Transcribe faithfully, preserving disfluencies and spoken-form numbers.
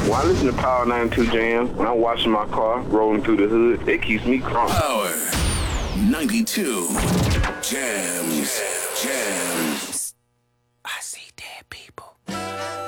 When I listen to Power ninety-two Jam, when I'm washing my car, rolling through the hood, it keeps me crunk. Power ninety-two Jams. Jams.